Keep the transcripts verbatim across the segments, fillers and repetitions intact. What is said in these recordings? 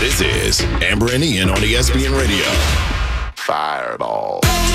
This is Amber and Ian on E S P N Radio. Fireball.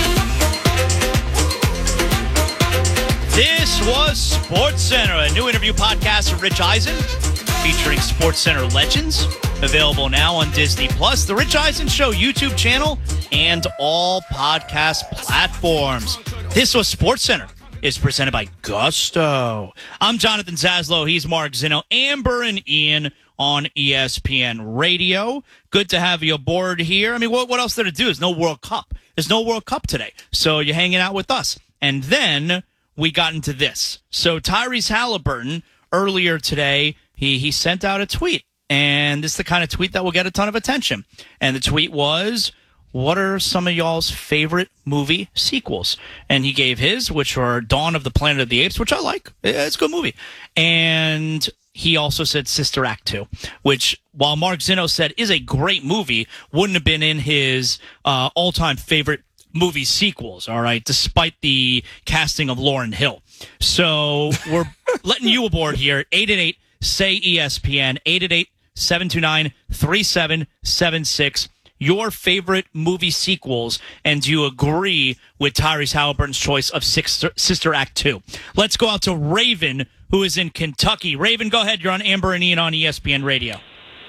This was SportsCenter, a new interview podcast from Rich Eisen featuring SportsCenter legends. Available now on Disney Plus, the Rich Eisen Show YouTube channel, and all podcast platforms. This was SportsCenter is presented by Gusto. I'm Jonathan Zaslow. He's Mark Zinno. Amber and Ian on E S P N Radio. Good to have you aboard here. I mean, what, what else there to do? There's no World Cup. There's no World Cup today. So you're hanging out with us. And then we got into this. So Tyrese Halliburton, earlier today, he, he sent out a tweet. And this is the kind of tweet that will get a ton of attention. And the tweet was, what are some of y'all's favorite movie sequels? And he gave his, which are Dawn of the Planet of the Apes, which I like. It's a good movie. And he also said Sister Act two, which, while Mark Zinno said is a great movie, wouldn't have been in his uh, all-time favorite movie sequels, all right, despite the casting of Lauryn Hill. So we're letting you aboard here. eight eight eight, S A Y, E S P N, eight eight eight, seven two nine, three seven seven six. Your favorite movie sequels, and do you agree with Tyrese Halliburton's choice of Sister, Sister Act two? Let's go out to Raven, who is in Kentucky. Raven, go ahead. You're on Amber and Ian on E S P N Radio.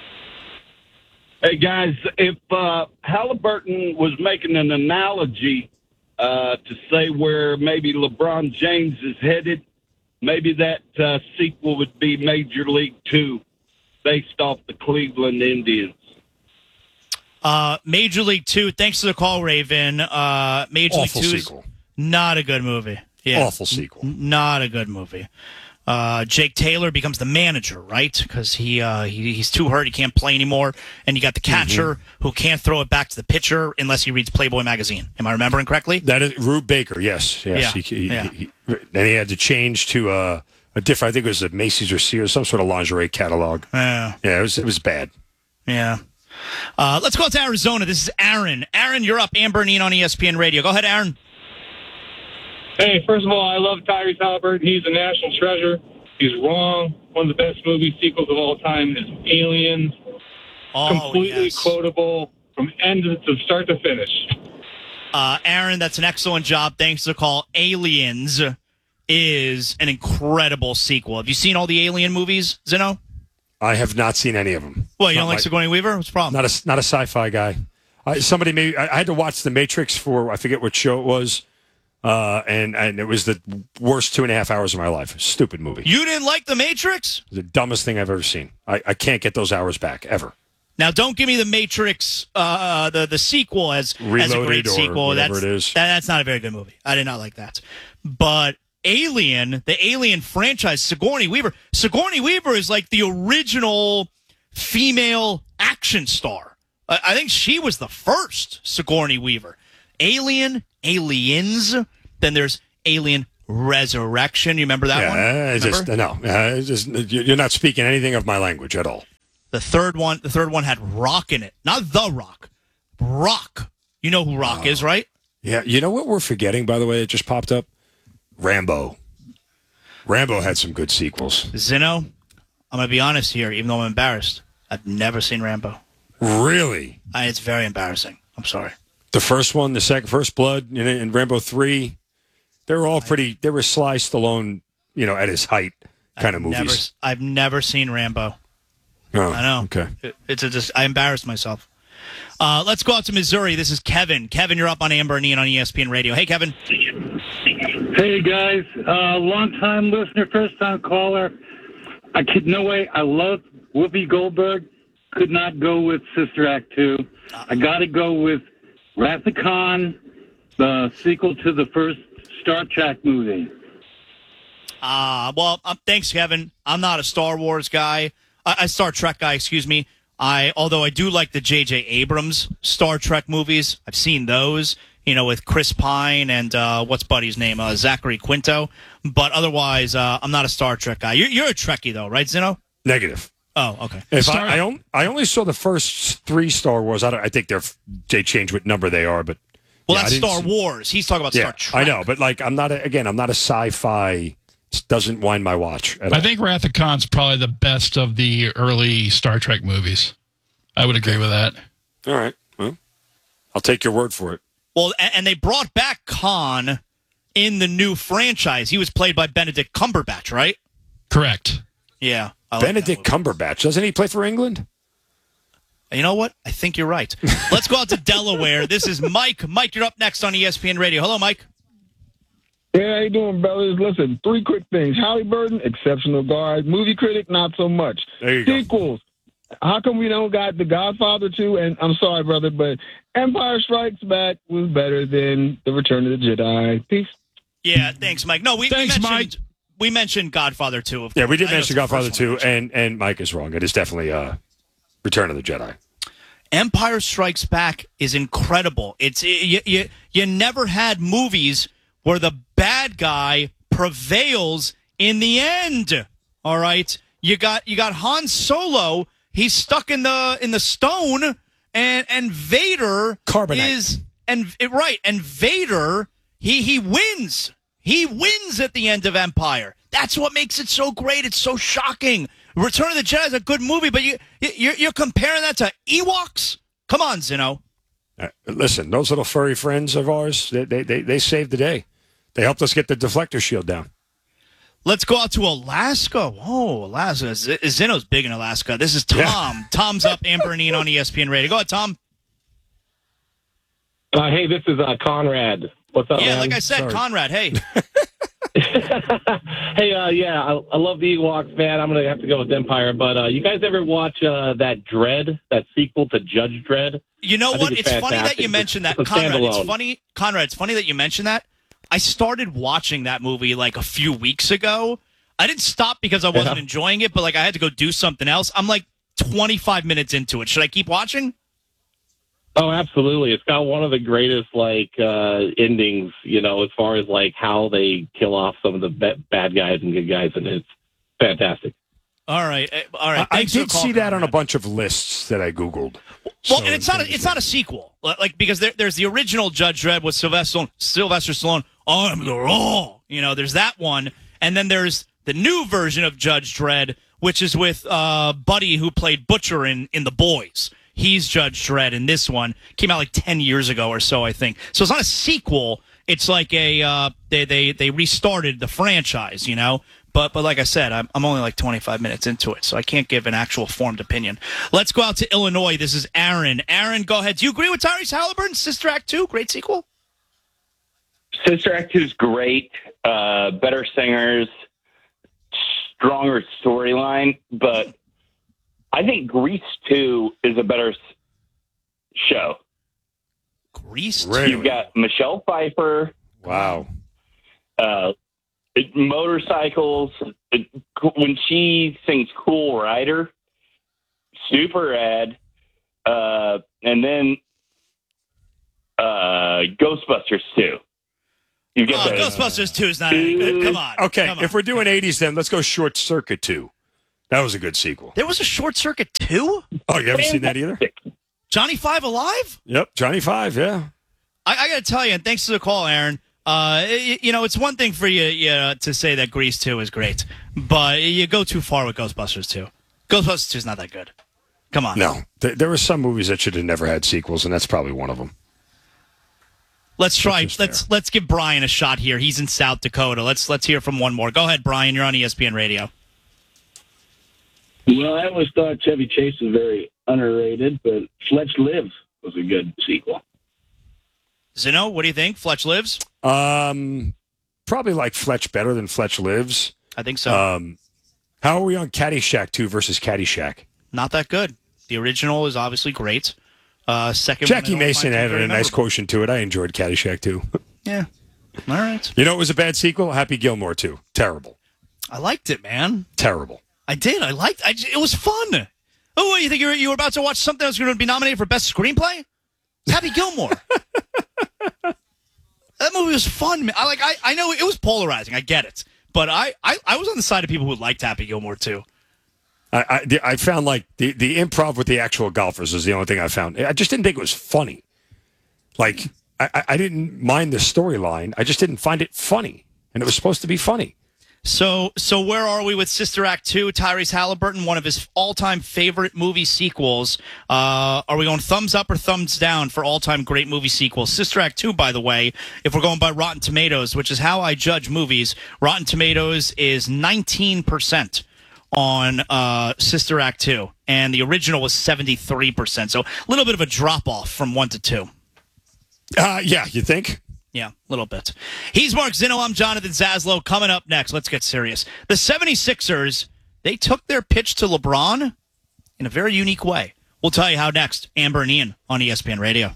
Hey, guys, if uh, Halliburton was making an analogy uh, to say where maybe LeBron James is headed, maybe that uh, sequel would be Major League two, based off the Cleveland Indians. Uh, Major League two, thanks for the call, Raven. Uh, Major Awful League two sequel. is not a good movie. Yeah. Awful sequel. N- not a good movie. Uh, Jake Taylor becomes the manager, right? Because he, uh, he he's too hurt. He can't play anymore. And you got the catcher mm-hmm. who can't throw it back to the pitcher unless he reads Playboy magazine. Am I remembering correctly? That is Rube Baker, yes. yes. Yeah. He, he, yeah. He, he, then he had to change to uh, a different, I think it was a Macy's or Sears, some sort of lingerie catalog. Yeah. Yeah, it was, it was bad. Yeah. Uh, let's go out to Arizona. This is Aaron. Aaron, you're up. Amber and Ian on E S P N Radio. Go ahead, Aaron. Hey, first of all, I love Tyrese Halliburton. He's a national treasure. He's wrong. One of the best movie sequels of all time is Aliens. Oh, Completely yes. quotable from end to start to finish. Uh, Aaron, that's an excellent job. Thanks for the call. Aliens is an incredible sequel. Have you seen all the Alien movies, Zinno? I have not seen any of them. Well, you Not don't like my- Sigourney Weaver? What's the problem? Not a, not a sci-fi guy. I, somebody maybe, I, I had to watch The Matrix for, I forget what show it was, uh, and, and it was the worst two and a half hours of my life. Stupid movie. You didn't like The Matrix? The dumbest thing I've ever seen. I, I can't get those hours back, ever. Now, don't give me The Matrix, uh, the the sequel as, as a Reloaded great or sequel. whatever That's it is. That, that's not a very good movie. I did not like that. But Alien, the Alien franchise, Sigourney Weaver. Sigourney Weaver is like the original female action star. I, I think she was the first Sigourney Weaver. Alien, Aliens. Then there's Alien Resurrection. You remember that yeah, one? I Remember? just, no, uh, it's just, you're not speaking anything of my language at all. The third one, the third one had Rock in it, not The Rock. Rock. You know who Rock Oh. is, right? Yeah, you know what we're forgetting, by the way, it just popped up? Rambo. Rambo had some good sequels. Zinno, I'm going to be honest here, even though I'm embarrassed. I've never seen Rambo. Really? I, it's very embarrassing. I'm sorry. The first one, the second, First Blood, and, and Rambo three, they were all pretty, they were Sly Stallone, you know, at his height kind of Never, movies. I've never seen Rambo. Oh, I know. Okay. It, it's a just, I embarrassed myself. Uh, let's go out to Missouri. This is Kevin. Kevin, you're up on Amber and Ian on E S P N Radio. Hey, Kevin. Hey guys, uh, long time listener, first time caller. I could no way. I love Whoopi Goldberg. Could not go with Sister Act two. I got to go with Wrath of Khan, the sequel to the first Star Trek movie. Uh, well, um, thanks, Kevin. I'm not a Star Wars guy. Uh, a Star Trek guy, excuse me. I although I do like the J J Abrams Star Trek movies. I've seen those, you know, with Chris Pine and uh, what's Buddy's name, uh, Zachary Quinto. But otherwise, uh, I'm not a Star Trek guy. You're, you're a Trekkie, though, right, Zinno? Negative. Oh, okay. If Star- I, I, on, I only saw the first three Star Wars. I, don't, I think they're they change what number they are, but well, yeah, that's I didn't Star see- Wars. He's talking about Yeah, Star Trek. I know, but like I'm not a, again. I'm not a sci-fi. It doesn't wind my watch. At I all. think Wrath of Khan's probably the best of the early Star Trek movies. I would agree with that. All right. Well, I'll take your word for it. Well, and, and they brought back Khan in the new franchise. He was played by Benedict Cumberbatch, right? Correct. Yeah. I like Benedict Cumberbatch. Doesn't he play for England? You know what? I think you're right. Let's go out to Delaware. This is Mike. Mike, you're up next on E S P N Radio. Hello, Mike. Hey, how you doing, brothers? Listen, three quick things. Halliburton, exceptional guard. Movie critic, not so much. There you Sequels. go. How come we don't got The Godfather two? And I'm sorry, brother, but Empire Strikes Back was better than The Return of the Jedi. Peace. Yeah, thanks, Mike. No, we, Thanks, we mentioned Mike. we mentioned Godfather two. Of Yeah, course. we did I know mention it's the Godfather first one we two, mentioned. and, and Mike is wrong. It is definitely uh, Return of the Jedi. Empire Strikes Back is incredible. It's you, you, you never had movies where the bad guy prevails in the end. All right, you got you got Han Solo. He's stuck in the in the stone, and and Vader Carbonite. is and right and Vader he he wins. He wins at the end of Empire. That's what makes it so great. It's so shocking. Return of the Jedi is a good movie, but you you're, you're comparing that to Ewoks? Come on, Zeno. Uh, listen, those little furry friends of ours, they, they they they saved the day. They helped us get the deflector shield down. Let's go out to Alaska. Whoa, Alaska. Z- Zeno's big in Alaska. This is Tom. Yeah. Tom's up, Amber and Ian on E S P N Radio. Go ahead, Tom. Uh, hey, this is uh, Conrad. What's up, Yeah, man? like I said, Sorry. Conrad, hey. Hey, uh, yeah, I, I love the Ewoks, man. I'm going to have to go with Empire. But uh, you guys ever watch uh, that Dredd, that sequel to Judge Dredd? You know I what? think It's it's funny that fantastic. you mentioned that, It's a Conrad. It's standalone. funny, Conrad. It's funny that you mentioned that. I started watching that movie like a few weeks ago. I didn't stop because I wasn't Yeah. enjoying it, but like I had to go do something else. I'm like twenty-five minutes into it. Should I keep watching? Oh, absolutely. It's got one of the greatest, like, uh, endings, you know, as far as, like, how they kill off some of the ba- bad guys and good guys, and it's fantastic. All right, uh, all right. I, I Thanks for did the call, see that on a Conrad. bunch of lists that I Googled. Well, So and it's not a, things it's like- not a sequel, like because there, there's the original Judge Dredd with Sylvester Sylvester Stallone. I'm the law, you know. There's that one, and then there's the new version of Judge Dredd, which is with uh, Buddy who played Butcher in in The Boys. He's Judge Dredd in this one. Came out like ten years ago or so, I think. So it's not a sequel. It's like a uh, they they they restarted the franchise, you know. But but like I said, I'm I'm only like twenty-five minutes into it, so I can't give an actual formed opinion. Let's go out to Illinois. This is Aaron. Aaron, go ahead. Do you agree with Tyrese Halliburton? Sister Act two, great sequel. Sister Act two is great. Uh, better singers, stronger storyline, but I think Grease two is a better s- show. Grease two. Really? You've got Michelle Pfeiffer, Wow. uh, it- motorcycles. It- when she sings "Cool Rider," super rad, uh, and then uh, Ghostbusters two. You get Oh, the Ghostbusters two is not any good. Come on. Okay, come on. if we're doing eighties, then let's go Short Circuit two. That was a good sequel. There was a Short Circuit two? Oh, you haven't seen that either? Johnny Five alive? Yep, Johnny Five, yeah. I, I got to tell you, and thanks for the call, Aaron. Uh, y- you know, it's one thing for you, you know, to say that Grease two is great, but you go too far with Ghostbusters two. Ghostbusters two is not that good. Come on. No, th- there were some movies that should have never had sequels, and that's probably one of them. Let's try. Which is Let's fair. let's give Brian a shot here. He's in South Dakota. Let's let's hear from one more. Go ahead, Brian. You're on E S P N Radio. Well, I always thought Chevy Chase was very underrated, but Fletch Lives was a good sequel. Zeno, what do you think? Fletch Lives? Um, probably like Fletch better than Fletch Lives. I think so. Um, how are we on Caddyshack two versus Caddyshack? Not that good. The original is obviously great. Uh, second, Jackie one I don't Mason find too added very a nice memorable. quotient to it. I enjoyed Caddyshack two. Yeah. All right. You know it was a bad sequel? Happy Gilmore two. Terrible. I liked it, man. Terrible. I did. I liked. I, it was fun. Oh, what, you think you were, you were about to watch something that was going to be nominated for best screenplay? It's Happy Gilmore. That movie was fun, man. I like. I, I know it was polarizing. I get it, but I, I, I was on the side of people who liked Happy Gilmore too. I, I, the- I found like the, the improv with the actual golfers is the only thing I found. I just didn't think it was funny. Like, I, I- I didn't mind the storyline. I just didn't find it funny. And it was supposed to be funny. So, so where are we with Sister Act two? Tyrese Halliburton, one of his all-time favorite movie sequels. Uh, are we going thumbs up or thumbs down for all-time great movie sequels? Sister Act two, by the way, if we're going by Rotten Tomatoes, which is how I judge movies, Rotten Tomatoes is nineteen percent on uh, Sister Act two, and the original was seventy-three percent. So a little bit of a drop-off from one to two. Uh, yeah, you think? Yeah, a little bit. He's Mark Zinno. I'm Jonathan Zaslow. Coming up next, let's get serious. The 76ers, they took their pitch to LeBron in a very unique way. We'll tell you how next. Amber and Ian on E S P N Radio.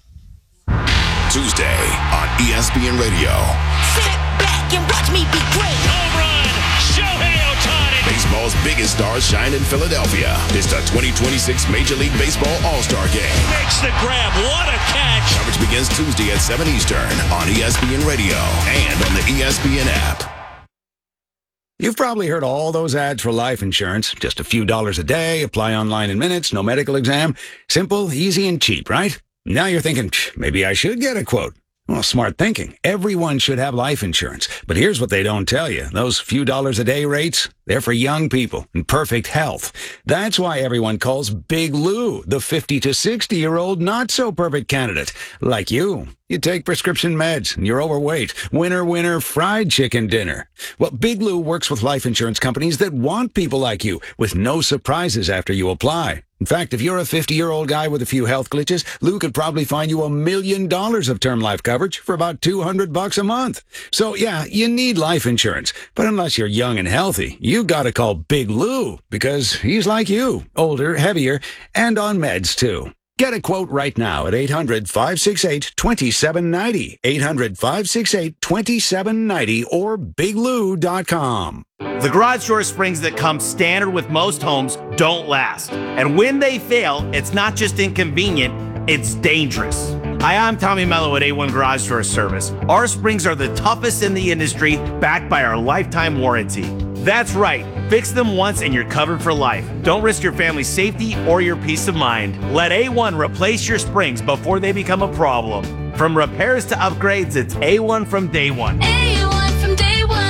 Tuesday on E S P N Radio. Sit back and watch me be great. Home run, Shohei Ohtani. Baseball's biggest stars shine in Philadelphia. It's the twenty twenty-six Major League Baseball All-Star Game. Makes the grab. What a catch. Coverage begins Tuesday at seven Eastern on E S P N Radio and on the E S P N app. You've probably heard all those ads for life insurance. Just a few dollars a day, apply online in minutes, no medical exam. Simple, easy, and cheap, right? Now you're thinking, maybe I should get a quote. Well, smart thinking. Everyone should have life insurance. But here's what they don't tell you. Those few dollars a day rates, they're for young people in perfect health. That's why everyone calls Big Lou the fifty to sixty-year-old not-so-perfect candidate. Like you. You take prescription meds and you're overweight. Winner, winner, fried chicken dinner. Well, Big Lou works with life insurance companies that want people like you with no surprises after you apply. In fact, if you're a fifty-year-old guy with a few health glitches, Lou could probably find you a million dollars of term life coverage for about two hundred bucks a month. So, yeah, you need life insurance. But unless you're young and healthy, you gotta call Big Lou because he's like you, older, heavier, and on meds, too. Get a quote right now at eight hundred, five six eight, two seven nine zero, eight hundred, five six eight, two seven nine zero, or big lou dot com. The garage door springs that come standard with most homes don't last. And when they fail, it's not just inconvenient, it's dangerous. Hi, I'm Tommy Mello at A one Garage Door Service. Our springs are the toughest in the industry, backed by our lifetime warranty. That's right. Fix them once and you're covered for life. Don't risk your family's safety or your peace of mind. Let A one replace your springs before they become a problem. From repairs to upgrades, it's A one from day one. A one from day one.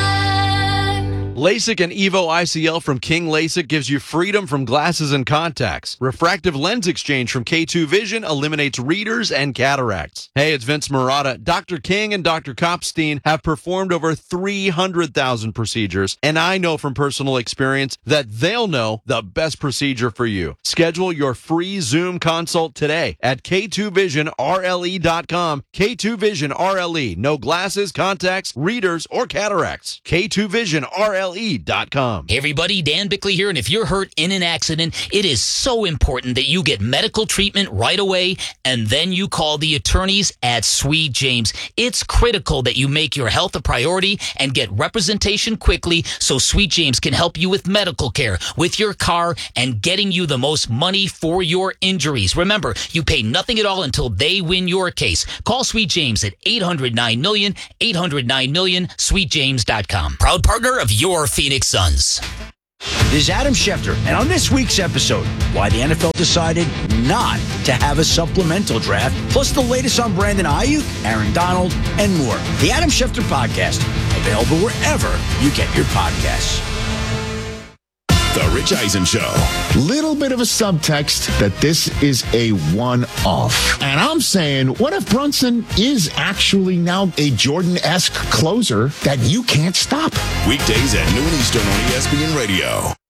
LASIK and Evo I C L from King LASIK gives you freedom from glasses and contacts. Refractive lens exchange from K two Vision eliminates readers and cataracts. Hey, it's Vince Murata. Doctor King and Doctor Kopstein have performed over three hundred thousand procedures, and I know from personal experience that they'll know the best procedure for you. Schedule your free Zoom consult today at K two vision R L E dot com. K two Vision R L E. No glasses, contacts, readers, or cataracts. K two Vision R L E dot com. Hey everybody, Dan Bickley here, and if you're hurt in an accident, it is so important that you get medical treatment right away, and then you call the attorneys at Sweet James. It's critical that you make your health a priority and get representation quickly so Sweet James can help you with medical care, with your car, and getting you the most money for your injuries. Remember, you pay nothing at all until they win your case. Call Sweet James at eight hundred nine million, eight hundred nine million, sweet james dot com. Proud partner of your Phoenix Suns. This is Adam Schefter, and on this week's episode, why the N F L decided not to have a supplemental draft, plus the latest on Brandon Ayuk, Aaron Donald, and more. The Adam Schefter Podcast, available wherever you get your podcasts. The Rich Eisen Show. Little bit of a subtext that this is a one-off. And I'm saying, what if Brunson is actually now a Jordan-esque closer that you can't stop? Weekdays at noon Eastern on E S P N Radio.